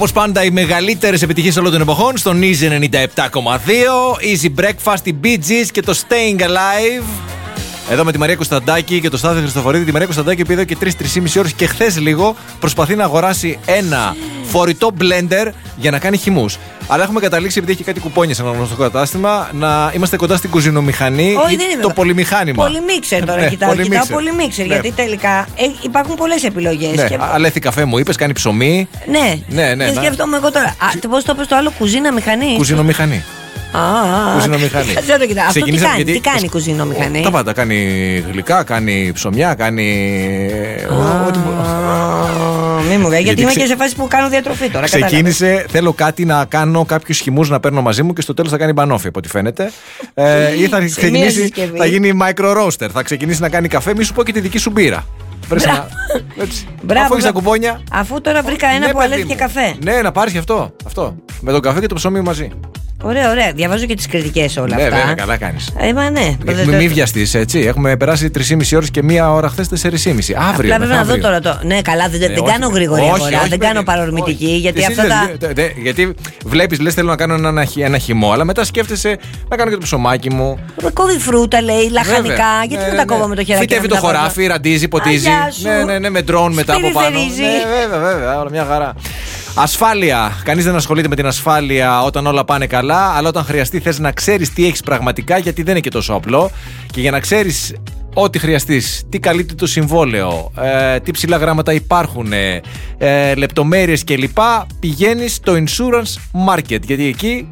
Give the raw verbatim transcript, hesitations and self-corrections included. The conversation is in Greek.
Όπως πάντα, οι μεγαλύτερες επιτυχίες όλων των εποχών στον Easy ενενήντα επτά κόμμα δύο. Easy Breakfast, οι Bee Gees και το Staying Alive. Εδώ με τη Μαρία Κωνσταντάκη και το Στάθη Χριστοφορίδη. Τη Μαρία Κωνσταντάκη που είδε και τρεις με τρεις ώρες και χθες λίγο προσπαθεί να αγοράσει ένα φορητό blender για να κάνει χυμούς. Αλλά έχουμε καταλήξει, επειδή έχει κάτι κουπόνια σε ένα γνωστό κατάστημα, να είμαστε κοντά στην κουζινομηχανή. Όχι, ή δεν είναι το πολυμηχάνημα. Πολυμίξερ τώρα, ναι, κοιτάω. πολυμίξερ. Κοιτάω πολυμίξερ, Ναι. γιατί τελικά ε, υπάρχουν πολλές επιλογές. Ναι, και... αλέθη καφέ μου είπες, κάνει ψωμί. Ναι, ναι, ναι, και ναι. σκέφτομαι εγώ τώρα. Α, πώς το πες το άλλο, κουζίνα μηχανή. Κουζινομηχανή. Α, Κουζινομηχανή. Αυτό το κοιτάω. Αυτό τι Ξεκινήσαμε κάνει, γιατί- τι κάνει η κουζινομηχανή. Τα πάντα. Κάνει γλυκά, κάνει ψωμιά, κάνει. Ό,τι Μη μου λέει, γιατί είμαι ξε- και σε φάση που κάνω διατροφή τώρα. Ξεκίνησε, θέλω κάτι να κάνω, κάποιους χυμούς να παίρνω μαζί μου και στο τέλος θα κάνει μπανόφι, από ό,τι φαίνεται. Ε, ή θα μία ξεκινήσει, συσκευή. θα γίνει micro roaster, θα ξεκινήσει να κάνει καφέ, μη σου πω και τη δική σου μπύρα. Βρες ένα- έτσι. Μπράβο, Αφού έχεις τα μπράβο. κουπόνια. Αφού τώρα βρήκα ένα Ναι, που παιδί αλέθη και μου. καφέ. Ναι, να πάρεις αυτό, αυτό. Με τον καφέ και το ψωμί μαζί. Ωραία, ωραία. Διαβάζω και τις κριτικές όλα Ναι, αυτά. βέβαια, καλά κάνεις. Ε, μα ναι. Μην μη βιαστείς, έτσι. Έχουμε περάσει τρεις και μισή ώρες και μία ώρα χθες, τέσσερις και μισή. Αύριο. Απλά πρέπει να δω μεθαύριο. τώρα το. Ναι, καλά, δεν, Ναι, δεν όχι, κάνω γρήγορη όχι, αγορά. όχι, δεν παιδί, κάνω παρορμητική. όχι. Γιατί Εσύ αυτά δεν- τα. δε- δε- Γιατί βλέπεις, λες θέλω να κάνω ένα, χυ- ένα χυμό, αλλά μετά σκέφτεσαι να κάνω και το ψωμάκι μου. Με κόβει φρούτα, λέει, λαχανικά. Βέβαια. Γιατί Ναι, δεν ναι, τα κόβω ναι. με το χεράκι. Φυτεύει να το τα βάζω. χωράφι, ραντίζει, ποτίζει. Αγιά σου. Ναι, ναι, ναι, με ντρόν μετά από πάνω. Σπυριφερίζει. Ναι, βέβαια, βέβαια, όλα μια χαρά. Ασφάλεια. Κανείς δεν ασχολείται με την ασφάλεια όταν όλα πάνε καλά, αλλά όταν χρειαστεί θες να ξέρεις τι έχεις πραγματικά, γιατί δεν είναι και τόσο απλό. Και για να ξέρεις ό,τι χρειαστείς, τι καλύπτει το συμβόλαιο, ε, τι ψηλά γράμματα υπάρχουν, ε, ε, λεπτομέρειες κλπ. Πηγαίνεις στο Insurance Market, γιατί εκεί